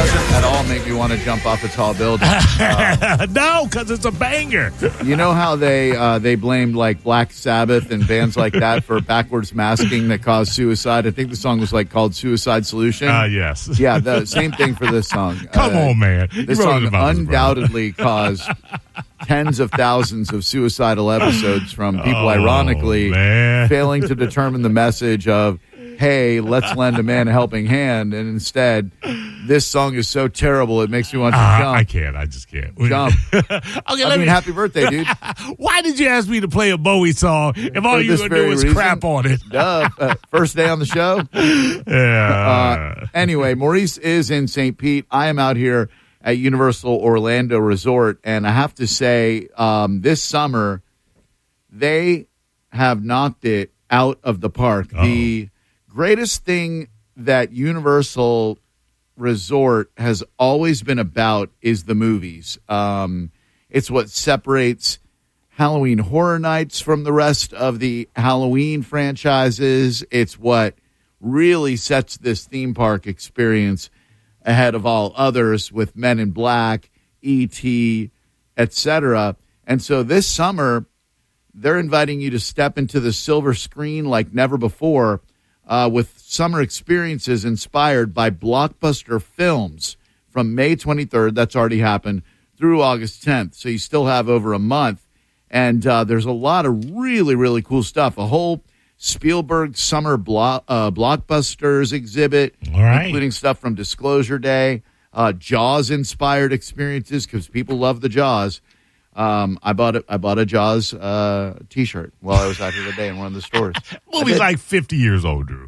doesn't at all make me want to jump off a tall building. No, because it's a banger. You know how they blamed like Black Sabbath and bands like that for backwards masking that caused suicide? I think the song was like called Suicide Solution. Yes. Yeah, the same thing for this song. Come on, man. This song undoubtedly caused tens of thousands of suicidal episodes from people ironically failing to determine the message of, hey, let's lend a man a helping hand. And instead, this song is so terrible, it makes me want to jump. I can't. I just can't. Jump. Okay, happy birthday, dude. Why did you ask me to play a Bowie song if all you were going to do was crap on it? Duh. First day on the show? Yeah. Anyway, Maurice is in St. Pete. I am out here at Universal Orlando Resort. And I have to say, this summer, they have knocked it out of the park. Uh-oh. The greatest thing that Universal Resort has always been about is the movies. It's what separates Halloween Horror Nights from the rest of the Halloween franchises. It's what really sets this theme park experience ahead of all others with Men in Black, E.T., etc. And so this summer, they're inviting you to step into the silver screen like never before, with summer experiences inspired by blockbuster films from May 23rd, that's already happened, through August 10th. So you still have over a month. And there's a lot of really, really cool stuff. A whole Spielberg summer blockbusters exhibit, including stuff from Disclosure Day, Jaws-inspired experiences, because people love the Jaws. I bought a Jaws T-shirt while I was out here today in one of the stores. Movie's like 50 years old, Drew.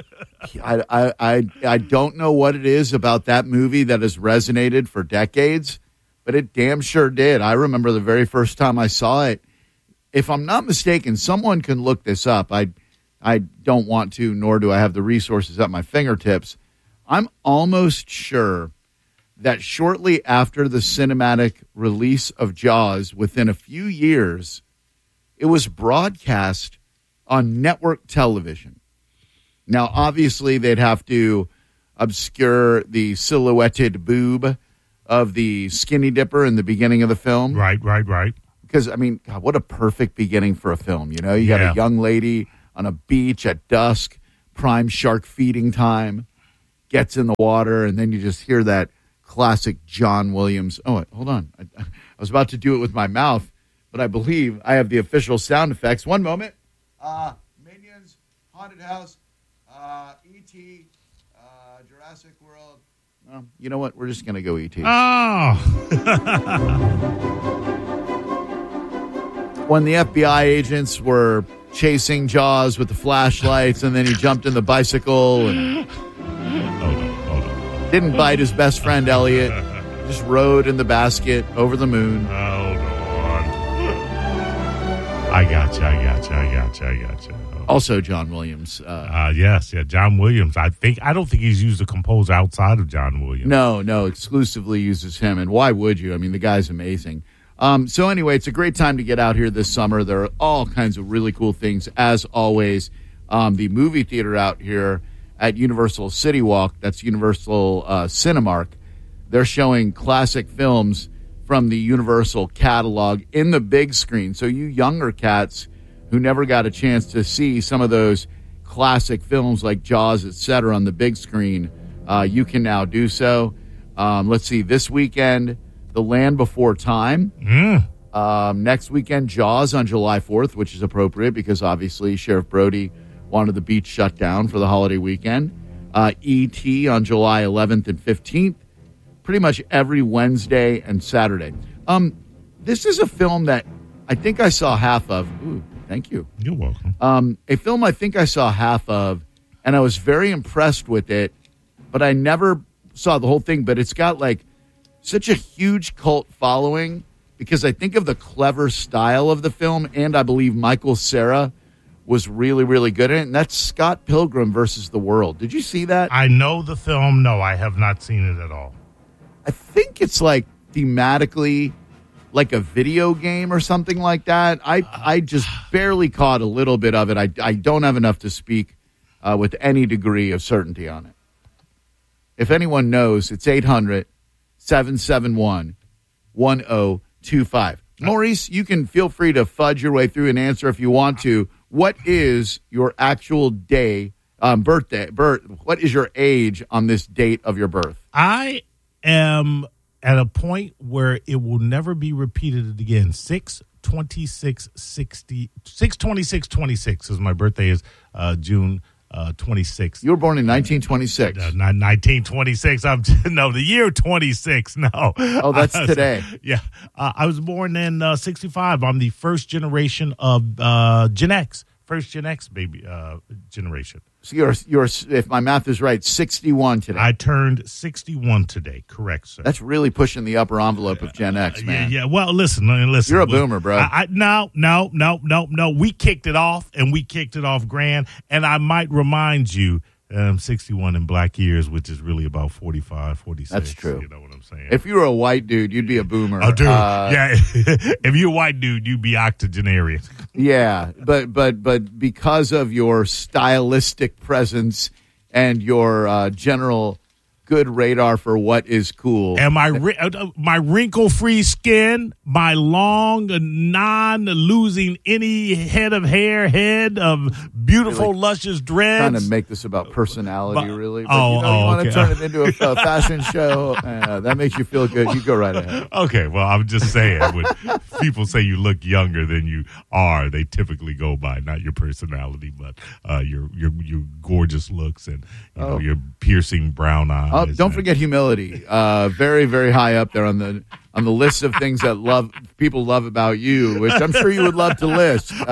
I don't know what it is about that movie that has resonated for decades, but it damn sure did. I remember the very first time I saw it. If I'm not mistaken, someone can look this up. I don't want to, nor do I have the resources at my fingertips. I'm almost sure that shortly after the cinematic release of Jaws, within a few years, it was broadcast on network television. Now, obviously, they'd have to obscure the silhouetted boob of the Skinny Dipper in the beginning of the film. Right. Because, I mean, God, what a perfect beginning for a film. You know, you got a young lady on a beach at dusk, prime shark feeding time, gets in the water, and then you just hear that classic John Williams. Oh, wait, hold on. I was about to do it with my mouth, but I believe I have the official sound effects. One moment. Minions, Haunted House, E.T., Jurassic World. You know what? We're just going to go E.T. Oh. When the FBI agents were chasing Jaws with the flashlights, and then he jumped in the bicycle and didn't bite his best friend Elliot, just rode in the basket over the moon. Hold on. I got you. Also John Williams. Yes, John Williams. I don't think he's used a composer outside of John Williams. No, exclusively uses him. And why would you? I mean, the guy's amazing. So anyway, it's a great time to get out here this summer. There are all kinds of really cool things. As always, the movie theater out here at Universal City Walk, that's Universal Cinemark, they're showing classic films from the Universal catalog in the big screen. So you younger cats who never got a chance to see some of those classic films like Jaws, etc., on the big screen, you can now do so. Let's see, this weekend, The Land Before Time. Next weekend, Jaws on July 4th, which is appropriate because obviously Sheriff Brody wanted the beach shut down for the holiday weekend. E.T. on July 11th and 15th. Pretty much every Wednesday and Saturday. This is a film that I think I saw half of. Ooh, thank you. You're welcome. A film I think I saw half of, and I was very impressed with it, but I never saw the whole thing. But it's got like such a huge cult following because I think of the clever style of the film, and I believe Michael Cera was really, really good at it, and that's Scott Pilgrim versus the World. Did you see that? I know the film. No, I have not seen it at all. I think it's like thematically like a video game or something like that. I just barely caught a little bit of it. I don't have enough to speak with any degree of certainty on it. If anyone knows, it's 800-771-1025. Maurice, you can feel free to fudge your way through and answer if you want to. What is your actual birthday? What is your age on this date of your birth? I am at a point where it will never be repeated again. 6/26/26 is my birthday. Is June 26th. You were born in 1926. Not 1926. The year 26. No. Oh, that's today. Yeah. I was born in 65. I'm the first generation of Gen X. First Gen X baby generation. So you're, if my math is right, 61 today. I turned 61 today. Correct, sir. That's really pushing the upper envelope of Gen X, man. Yeah. Well, listen. You're a boomer, bro. No. We kicked it off, and we kicked it off grand. And I might remind you, 61 in black years, which is really about 45, 46. That's true. You know what I'm saying? If you were a white dude, you'd be a boomer. Oh, dude. Yeah. If you're a white dude, you'd be octogenarian. Yeah, but because of your stylistic presence and your general good radar for what is cool, and my wrinkle-free skin, my long, non-losing any head of beautiful, really luscious dreads. Trying to make this about personality, really. But, you want okay. to turn it into a fashion show. That makes you feel good. You go right ahead. Okay, well, I'm just saying, when people say you look younger than you are, they typically go by not your personality, but your gorgeous looks and your piercing brown eyes. Don't forget humility. Very, very high up there on the list of things that people love about you, which I'm sure you would love to list. Do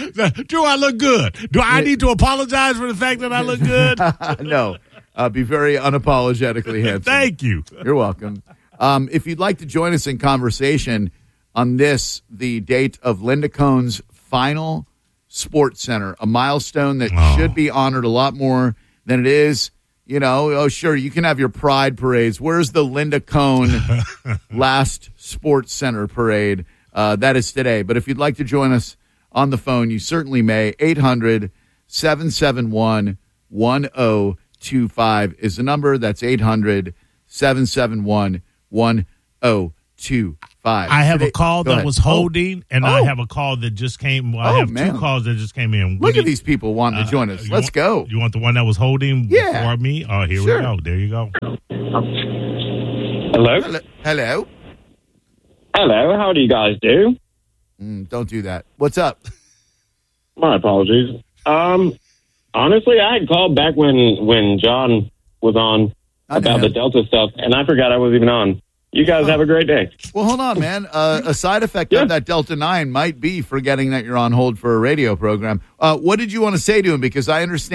I look good? Do I need to apologize for the fact that I look good? No. Be very unapologetically handsome. Thank you. You're welcome. If you'd like to join us in conversation on this, the date of Linda Cohn's final Sports Center, a milestone that should be honored a lot more than it is. Sure, you can have your pride parades. Where's the Linda Cohn last Sports Center parade? That is today. But if you'd like to join us on the phone, you certainly may. 800-771-1025 is the number. That's 800-771-1025. I have a call that was holding, and I have a call that just came. I have two calls that just came in. Look at these people wanting to join us. Let's go. You want the one that was holding before me? Oh, here we go. There you go. Hello? Hello. Hello. How do you guys do? Don't do that. What's up? My apologies. Honestly, I had called back when John was on about the Delta stuff, and I forgot I was even on. You guys have a great day. Well, hold on, man. A side effect of that Delta 9 might be forgetting that you're on hold for a radio program. What did you want to say to him? Because I understand